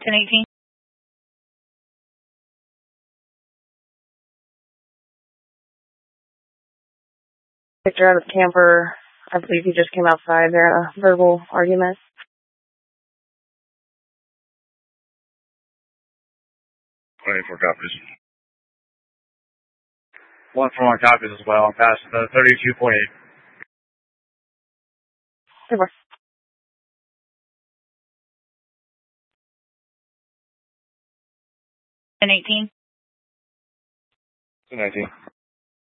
1018. Victor out of camper. I believe he just came outside. They're in a verbal argument. 24 copies. 141 copies as well. I'm past the 32.8. 34. 1018. 1019.